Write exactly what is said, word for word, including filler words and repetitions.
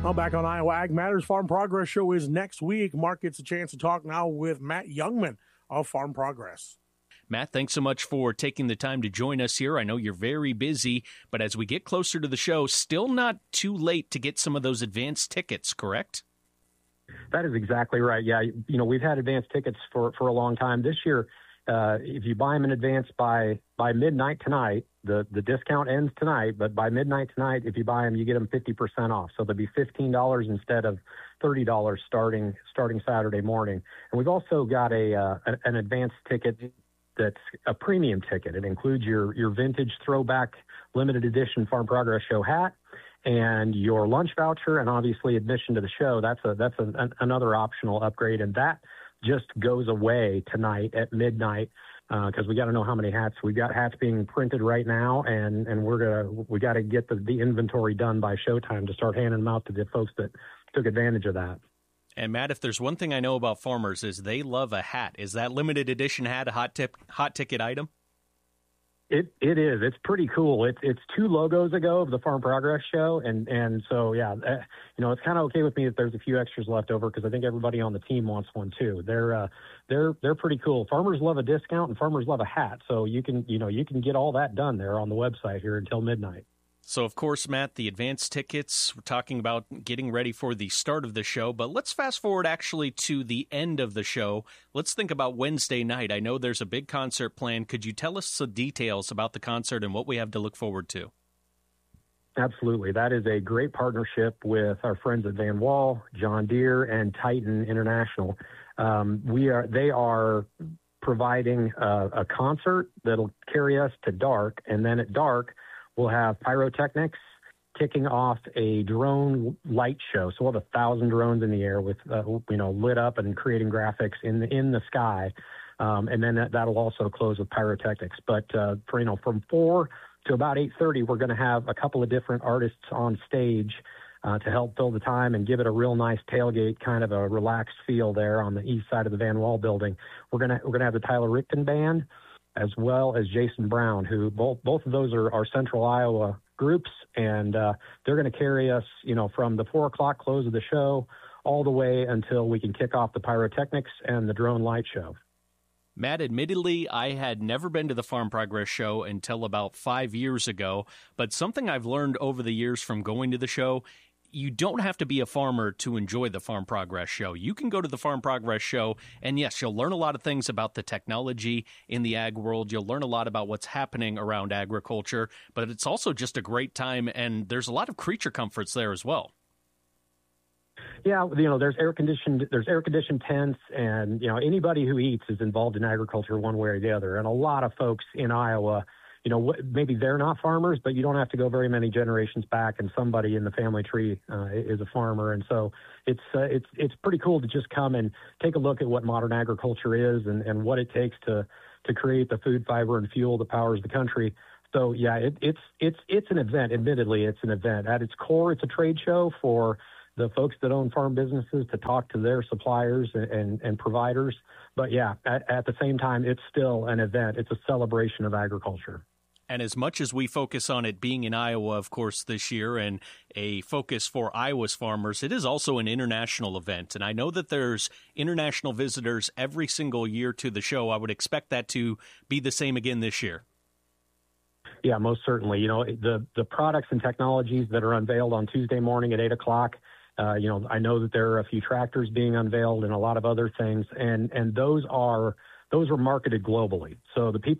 Well, back on Iowa Ag Matters, Farm Progress Show is next week. Mark gets a chance to talk now with Matt Youngman of Farm Progress. Matt, thanks so much for taking the time to join us here. I know you're very busy, but as we get closer to the show, still not too late to get some of those advance tickets, correct? That is exactly right. Yeah, you know, we've had advance tickets for, for a long time. This year, uh, if you buy them in advance by by midnight tonight, the, the discount ends tonight, but by midnight tonight, if you buy them, you get them fifty percent off. So they'll be fifteen dollars instead of thirty dollars starting starting Saturday morning. And we've also got a uh, an advance ticket that's a premium ticket. It includes your, your vintage throwback limited edition Farm Progress Show hat and your lunch voucher and obviously admission to the show. That's a that's a, an, another optional upgrade, and that just goes away tonight at midnight because uh, we got to know how many hats. We've got hats being printed right now, and, and we're gonna we got to get the, the inventory done by showtime to start handing them out to the folks that took advantage of that. And Matt, if there's one thing I know about farmers is they love a hat. Is that limited edition hat a hot tip hot ticket item? It it is. It's pretty cool. It's it's two logos ago of the Farm Progress Show, and and so yeah, uh, you know, it's kind of okay with me if there's a few extras left over because I think everybody on the team wants one too. They're uh, they're they're pretty cool. Farmers love a discount, and farmers love a hat. So you can you know you can get all that done there on the website here until midnight. So, of course, Matt, the advance tickets, we're talking about getting ready for the start of the show, but let's fast forward actually to the end of the show. Let's think about Wednesday night. I know there's a big concert planned. Could you tell us some details about the concert and what we have to look forward to? Absolutely. That is a great partnership with our friends at Van Wall, John Deere, and Titan International. Um, we are, they are providing a, a concert that'll carry us to dark, and then at dark, we'll have pyrotechnics kicking off a drone light show. So we'll have a thousand drones in the air with, uh, you know, lit up and creating graphics in the, in the sky. Um, and then that, that'll also close with pyrotechnics. But, uh, for, you know, from four to about eight thirty, we're going to have a couple of different artists on stage uh, to help fill the time and give it a real nice tailgate, kind of a relaxed feel there on the east side of the Van Wall building. We're going to, we're going to have the Tyler Rickton Band, as well as Jason Brown, who both both of those are, are Central Iowa groups, and uh, they're going to carry us, you know, from the four o'clock close of the show all the way until we can kick off the pyrotechnics and the drone light show. Matt, admittedly, I had never been to the Farm Progress Show until about five years ago, but something I've learned over the years from going to the show, you don't have to be a farmer to enjoy the Farm Progress Show. You can go to the Farm Progress Show, and yes, you'll learn a lot of things about the technology in the ag world. You'll learn a lot about what's happening around agriculture, but it's also just a great time, and there's a lot of creature comforts there as well. Yeah, you know, there's air conditioned, there's air conditioned tents, and you know, anybody who eats is involved in agriculture one way or the other. And a lot of folks in Iowa, you know, maybe they're not farmers, but you don't have to go very many generations back, and somebody in the family tree uh, is a farmer. And so it's uh, it's it's pretty cool to just come and take a look at what modern agriculture is and, and what it takes to to create the food, fiber, and fuel that powers the country. So yeah, it, it's it's it's an event. Admittedly, it's an event. At its core, it's a trade show for the folks that own farm businesses to talk to their suppliers and, and, and providers. But yeah, at, at the same time, it's still an event. It's a celebration of agriculture. And as much as we focus on it being in Iowa, of course, this year, and a focus for Iowa's farmers, it is also an international event. And I know that there's international visitors every single year to the show. I would expect that to be the same again this year. Yeah, most certainly. You know, the, the products and technologies that are unveiled on Tuesday morning at eight o'clock, uh, you know, I know that there are a few tractors being unveiled and a lot of other things, and, and those are those are marketed globally. So the people